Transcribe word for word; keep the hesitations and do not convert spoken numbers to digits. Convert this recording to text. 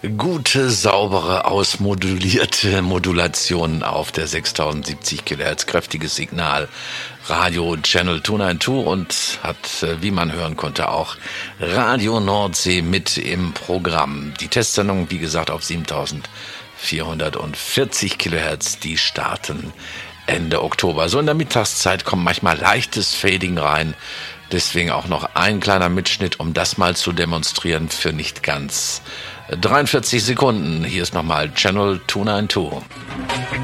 Gute, saubere, ausmodulierte Modulationen auf der sechstausendsiebzig Kilohertz, kräftiges Signal, Radio Channel zweihundertzweiundneunzig und hat, wie man hören konnte, auch Radio Nordsee mit im Programm. Die Testsendung, wie gesagt, auf siebentausendvierhundertvierzig Kilohertz, die starten Ende Oktober. So in der Mittagszeit kommt manchmal leichtes Fading rein. Deswegen auch noch ein kleiner Mitschnitt, um das mal zu demonstrieren für nicht ganz dreiundvierzig Sekunden. Hier ist nochmal Channel zweihundertzweiundneunzig.